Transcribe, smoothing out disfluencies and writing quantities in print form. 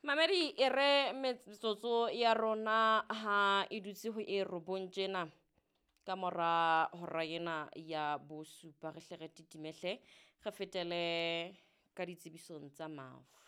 Mamedi e re metsotso ya rona ha e dutse ho e robong tjena ka mora hora ena ya bosupa re hle re titimehle re fetele ka ditsebisong tsa maf